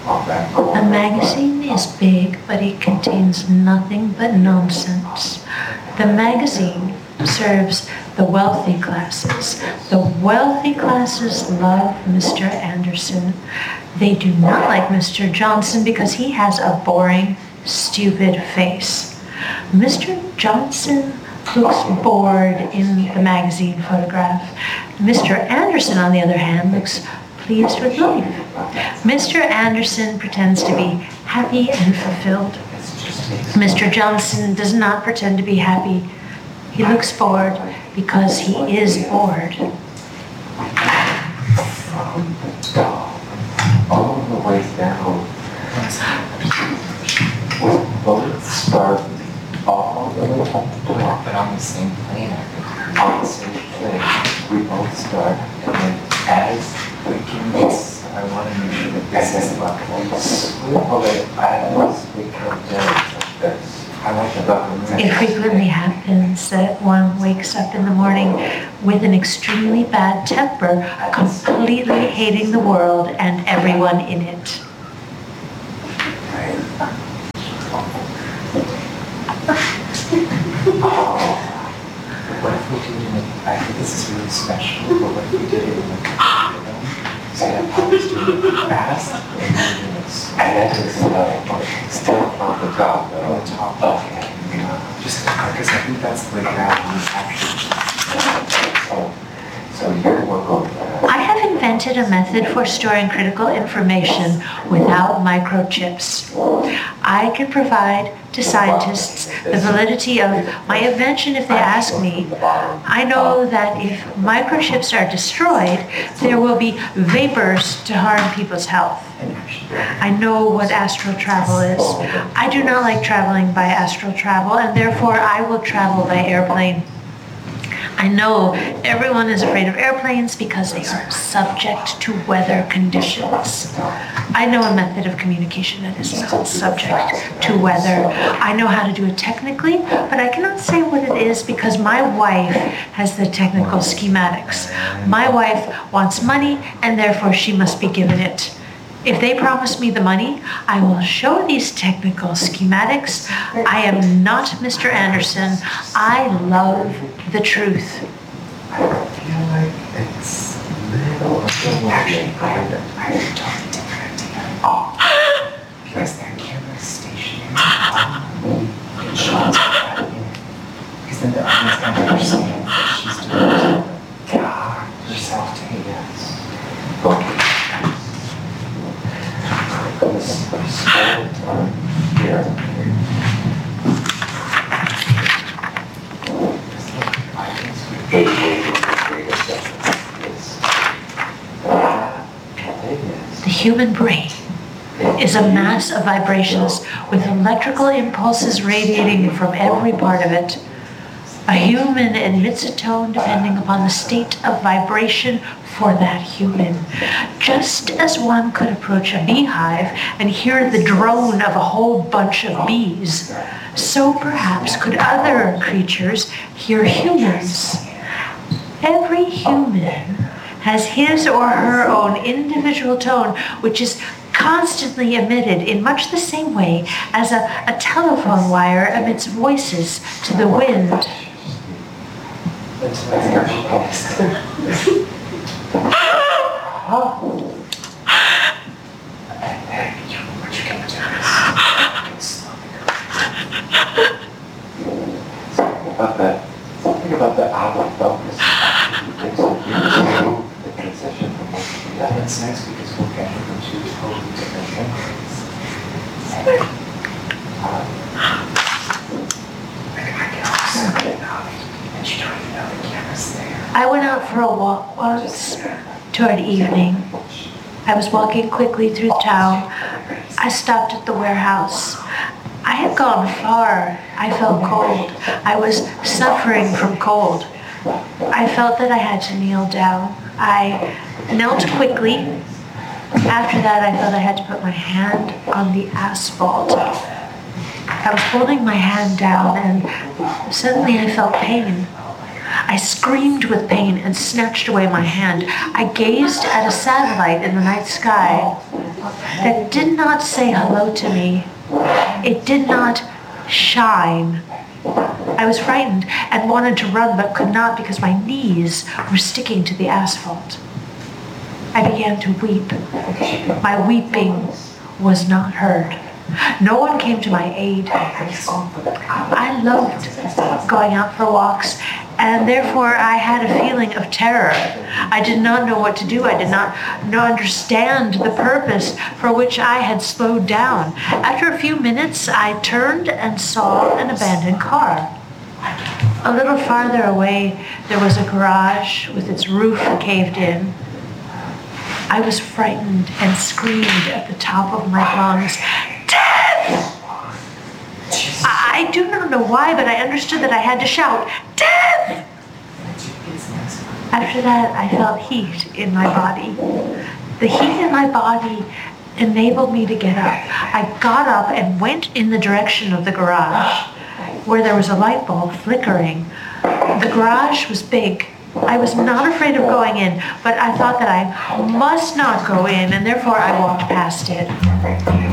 The magazine is big, but it contains nothing but nonsense. The magazine serves the wealthy classes. The wealthy classes love Mr. Anderson. They do not like Mr. Johnson because he has a boring, stupid face. Mr. Johnson looks bored in the magazine photograph. Mr. Anderson, on the other hand, looks pleased with life. Mr. Anderson pretends to be happy and fulfilled. Mr. Johnson does not pretend to be happy. He looks bored because he is bored. All the way down. We both start all the way up to but on the same plane. On the same plane. We both start, and then as we can miss, I want to make sure that this is like we slip away as we come down like this. It frequently happens that one wakes up in the morning with an extremely bad temper, completely hating the world and everyone in it. What if we do it in I think this is really special, but what if we did it in the say that I was doing it fast and doing it slow. And that is still on the top, though. On the top. Okay. Just because I think that's the way that we actually. So you're working. I have invented a method for storing critical information without microchips. I can provide to scientists the validity of my invention if they ask me. I know that if microchips are destroyed, there will be vapors to harm people's health. I know what astral travel is. I do not like traveling by astral travel, and therefore I will travel by airplane. I know everyone is afraid of airplanes because they are subject to weather conditions. I know a method of communication that is not subject to weather. I know how to do it technically, but I cannot say what it is because my wife has the technical schematics. My wife wants money, and therefore she must be given it. If they promise me the money, I will show these technical schematics. I am not Mr. Anderson. I love the truth. I feel like it's little actually I totally different idea. Oh, because that camera stationary and shots right in. Because then the audience kind of understand that she's doing God herself to yes. Okay. Here. The human brain is a mass of vibrations with electrical impulses radiating from every part of it. A human emits a tone depending upon the state of vibration for that human. Just as one could approach a beehive and hear the drone of a whole bunch of bees, so perhaps could other creatures hear humans. Every human has his or her own individual tone, which is constantly emitted in much the same way as a telephone wire emits voices to the wind. Something about the out of focus. The transition from one to the other. That's nice because we'll get from two totally different memories. I can also get out and you don't even know the camera's there. I went out for a walk once toward evening. I was walking quickly through town. I stopped at the warehouse. I had gone far. I felt cold. I was suffering from cold. I felt that I had to kneel down. I knelt quickly. After that, I felt I had to put my hand on the asphalt. I was holding my hand down, and suddenly I felt pain. I screamed with pain and snatched away my hand. I gazed at a satellite in the night sky. that did not say hello to me. It did not shine. I was frightened and wanted to run but could not because my knees were sticking to the asphalt. I began to weep. My weeping was not heard. No one came to my aid. I loved going out for walks, and therefore I had a feeling of terror. I did not know what to do. I did not understand the purpose for which I had slowed down. After a few minutes, I turned and saw an abandoned car. A little farther away, there was a garage with its roof caved in. I was frightened and screamed at the top of my lungs, "Death!" I do not know why, but I understood that I had to shout, "Death!" After that, I felt heat in my body. The heat in my body enabled me to get up. I got up and went in the direction of the garage, where there was a light bulb flickering. The garage was big. I was not afraid of going in, but I thought that I must not go in, and therefore I walked past it.